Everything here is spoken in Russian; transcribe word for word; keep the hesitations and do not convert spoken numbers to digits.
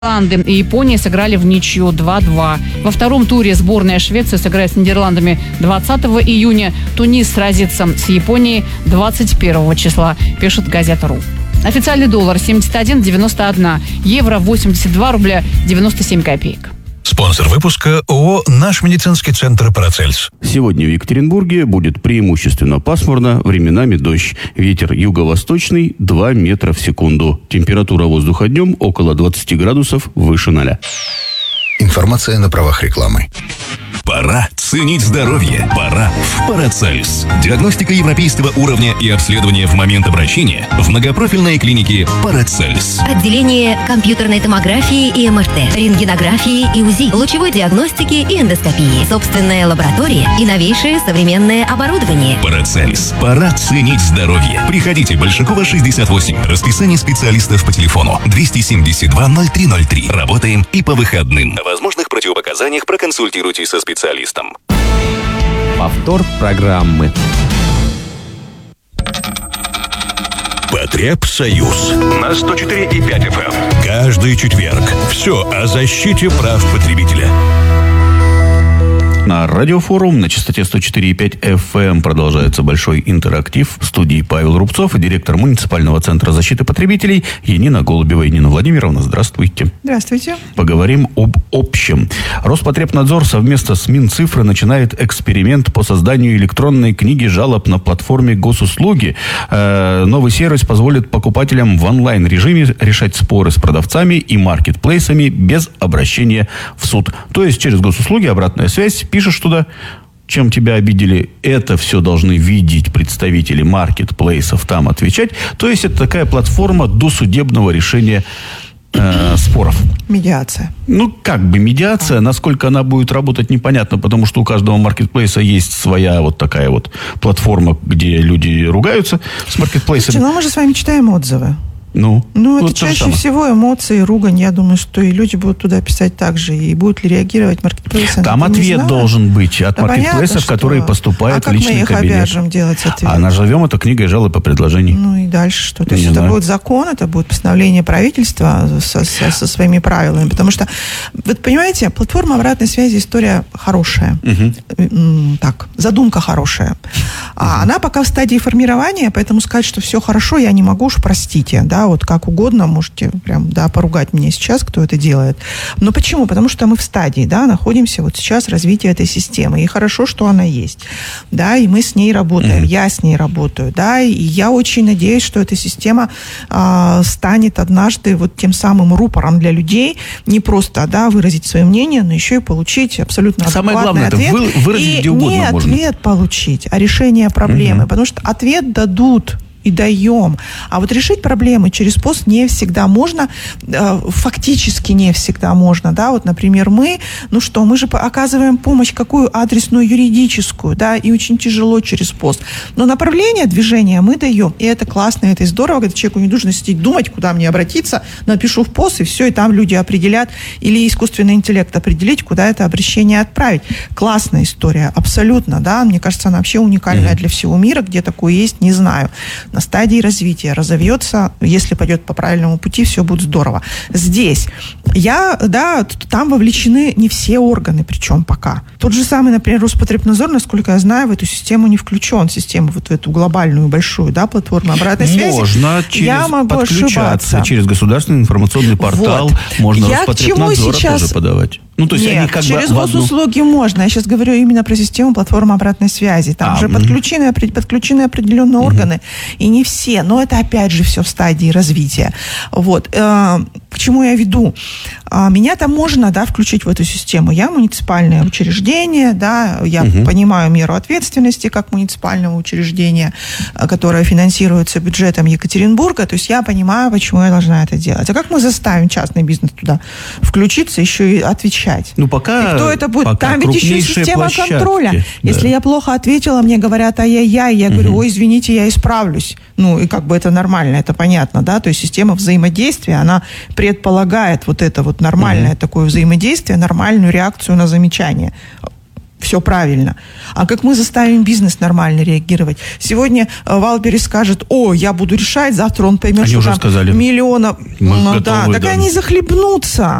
Нидерланды и Япония сыграли в ничью два-два. Во втором туре сборная Швеции сыграет с Нидерландами двадцатого июня. Тунис сразится с Японией двадцать первого числа, пишет газета.ру. Официальный доллар семьдесят один девяносто один, евро восемьдесят два рубля девяносто семь копеек. Спонсор выпуска ООО «Наш медицинский центр Парацельс». Сегодня в Екатеринбурге будет преимущественно пасмурно, временами дождь. Ветер юго-восточный два метра в секунду. Температура воздуха днем около двадцати градусов выше ноля. Информация на правах рекламы. Пора ценить здоровье. Пора в Парацельс. Диагностика европейского уровня и обследование в момент обращения в многопрофильной клинике Парацельс. Отделение компьютерной томографии и эм эр тэ, рентгенографии и УЗИ, лучевой диагностики и эндоскопии, собственная лаборатория и новейшее современное оборудование. Парацельс. Пора ценить здоровье. Приходите, Большакова, шестьдесят восемь. Расписание специалистов по телефону двести семьдесят два ноль три ноль три. Работаем и по выходным. О возможных противопоказаниях проконсультируйтесь со специалистом. Повтор программы. Потребсоюз на сто четыре и пять эф эм. Каждый четверг. Все о защите прав потребителя. На радиофорум на частоте сто четыре и пять эф эм продолжается большой интерактив. В студии Павел Рубцов и директор муниципального центра защиты потребителей Янина Голубева. Янина Владимировна, здравствуйте. Здравствуйте. Поговорим об общем. Роспотребнадзор совместно с Минцифры начинает эксперимент по созданию электронной книги жалоб на платформе госуслуги. Э, новый сервис позволит покупателям в онлайн-режиме решать споры с продавцами и маркетплейсами без обращения в суд. То есть через госуслуги обратная связь. Пишешь туда, чем тебя обидели, это все должны видеть представители маркетплейсов, там отвечать. То есть это такая платформа досудебного решения э, споров. Медиация. Ну, как бы медиация. А. Насколько она будет работать, непонятно, потому что у каждого маркетплейса есть своя вот такая вот платформа, где люди ругаются с маркетплейсами. Слушайте, ну мы же с вами читаем отзывы. Ну, ну, это вот чаще всего эмоции, ругань. Я думаю, что и люди будут туда писать так же. И будут ли реагировать маркетплейсы? Там ответ должен быть от да маркетплейсов, понятно, которые поступают а в личный кабинет. А как мы их обяжем делать ответ? А назовем это книгой жалоб и предложений. Ну и дальше что? То Не есть знаю. это будет закон, это будет постановление правительства со, со, со своими правилами. Потому что, вы понимаете, платформа обратной связи история хорошая. Угу. Так, задумка хорошая. А она пока в стадии формирования, поэтому сказать, что все хорошо, я не могу, уж простите, да, вот как угодно, можете прям, да, поругать меня сейчас, кто это делает. Но почему? Потому что мы в стадии, да, находимся вот сейчас развития этой системы, и хорошо, что она есть, да, и мы с ней работаем, mm-hmm. я с ней работаю, да, и я очень надеюсь, что эта система э, станет однажды вот тем самым рупором для людей, не просто, да, выразить свое мнение, но еще и получить абсолютно самое адекватный главное, ответ. Это вы, выразить и где угодно не можно. ответ получить, а решение проблемы, mm-hmm. потому что ответ дадут и даем. А вот решить проблемы через пост не всегда можно, э, фактически не всегда можно, да, вот, например, мы, ну что, мы же оказываем помощь какую адресную, юридическую, да, и очень тяжело через пост. Но направление движения мы даем, и это классно, это и здорово, когда человеку не нужно сидеть думать, куда мне обратиться, напишу в пост, и все, и там люди определят, или искусственный интеллект определить, куда это обращение отправить. Классная история, абсолютно, да, мне кажется, она вообще уникальная mm-hmm. для всего мира, где такое есть, не знаю. На стадии развития разовьется, если пойдет по правильному пути, все будет здорово. Здесь я, да, там вовлечены не все органы, причем пока. Тот же самый, например, Роспотребнадзор, насколько я знаю, в эту систему не включен, систему вот в эту глобальную большую, да, платформу обратной связи. Можно через я могу подключаться ошибаться. Через государственный информационный портал, вот. Можно я Роспотребнадзора сейчас... тоже подавать. Ну, то есть Нет, они как через бы госуслуги одну... можно. Я сейчас говорю именно про систему платформы обратной связи. Там а, же угу. подключены, подключены определенные угу. органы, и не все. Но это опять же все в стадии развития. Вот. К чему я веду? Меня там можно, да, включить в эту систему. Я муниципальное учреждение, да, я угу. понимаю меру ответственности как муниципального учреждения, которое финансируется бюджетом Екатеринбурга. То есть я понимаю, почему я должна это делать. А как мы заставим частный бизнес туда включиться, еще и отвечать? Ну, пока, и кто это будет? Там ведь еще и система площадки. Контроля. Да. Если я плохо ответила, мне говорят, ай-яй-яй, я угу. говорю, ой, извините, я исправлюсь. Ну, и как бы это нормально, это понятно, да, то есть система взаимодействия, она предполагает вот это вот нормальное угу. такое взаимодействие, нормальную реакцию на замечание. все правильно. А как мы заставим бизнес нормально реагировать? Сегодня Валберес скажет: о, я буду решать, завтра он поймет, они что уже там сказали. миллиона... Мы ну, готовы, да, так да. они захлебнутся.